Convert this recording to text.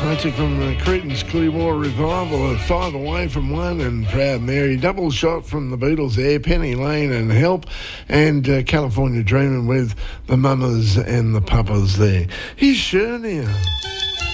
Classic from the Creedence Clearwater Revival at 5 away from 1, and Proud Mary. Double shot from the Beatles there, Penny Lane and Help, and California Dreamin' with the Mamas and the Papas there. Here's Sure now.